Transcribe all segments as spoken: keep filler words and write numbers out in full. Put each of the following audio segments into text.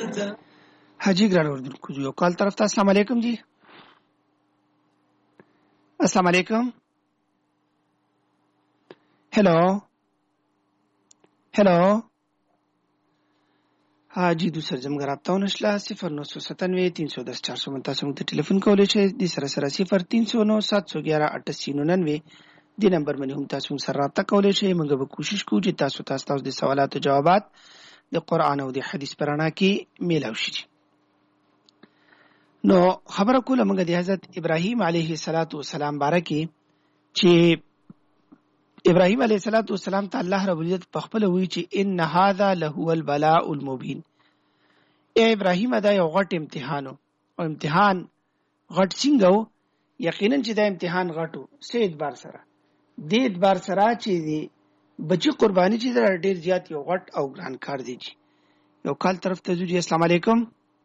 حاجی ګران اردوونکو یو کال طرف ته السلام علیکم جی السلام علیکم hello hello हाँ जी दूसर जम गराबता हूँ नशला सिफर नौ सौ सतानवे तीन सौ दस चार सौ उनतालीस में टेलीफोन कॉल है दी सरा सरा सिफर तीन सौ नौ सात सौ ग्यारह अट्ठासी निन्यानवे दी नंबर में हम तासु सर राब्ता कॉल है मंगे ब कोशिश को जिता सु तास तास दे सवालात और जवाबात दे कुरान और दे हदीस पराना की मेलावशी नो खबर को मंगे दे हजरत इब्राहिम अलैहि सलातु वसलाम बारकी ची ابراهيم عليه الصلاه والسلام ته الله رب العزت په خپل وی چې ان هذا له البلاء المبين اے ابراهيم دا یو غټ امتحان او امتحان غټ څنګه یقینا چې دا امتحان غټو سید بار سره دید بار سره چې دی بچی قرباني چې ډېر زیات یو غټ او ګران کار دی یو کال طرف ته جی السلام علیکم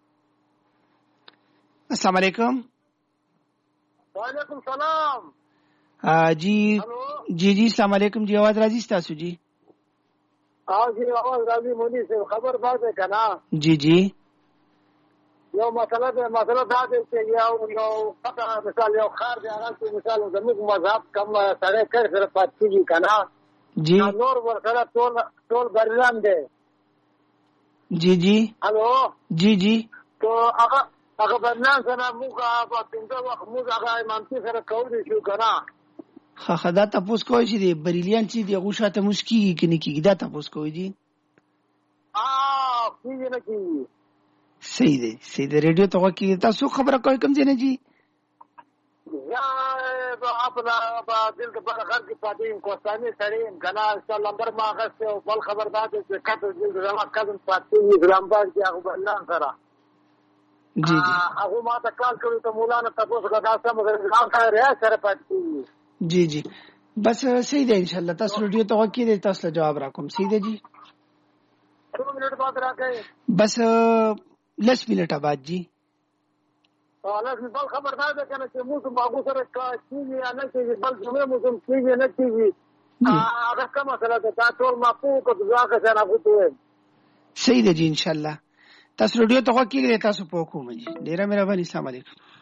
السلام علیکم وعلیکم السلام جی جی جی السلام علیکم جی आवाज راځي تاسو جی ها جی आवाज راځي مونږ څه خبر پاتې کنا جی جی یو مسله ده مسله دا ده چې یو یو پتا مثال یو خار دی هغه چې مثال زموږ مذهب کم سره کړ سره پاتېږي کنا جی نور ورسره ټول ټول ګرلان دي جی جی الو جی جی تو هغه هغه برنامه سره موږ په څنګه وخت موږ هغه امامتي سره کولی شو کنا خا خدا تاسو کوی چې دی بریلیان چې دی غوښه ته مسکیږي کني کیږي دا تاسو کوی دي ا کیږي نه کیږي صحیح دی صحیح دی ریډیو ته وکی تاسو خبره کوي کوم ځای نه جی یا خپل په دل کې په غږ کې پاتې کوستاني سړی کنا ان شاء الله نمبر ما غسه او بل خبر دا چې کته دې زما کزن پاتې ګرامبار کې هغه بلان سره جی جی هغه ما ته کال کړو ته مولانا تاسو غدا سم ګرام سره سره پاتې جی جی بس صحیح دی انشاءاللہ تاسو ریډیو ته وکی دی تاسو جواب راکوم صحیح دی جی څو منټ بعد راکې بس لس منټه بعد جی حالات بل خبر دا ده کنه چې موږ باغو سره کیږي یا نه کیږي بل څه موږ کیږي نه کیږي هغه کوم مسله ده دا ټول مافو کو ځکه چې نه غوته صحیح دی جی انشاءاللہ تاسو ریډیو ته وکی دی تاسو په کوم جی ډیره مهرباني السلام علیکم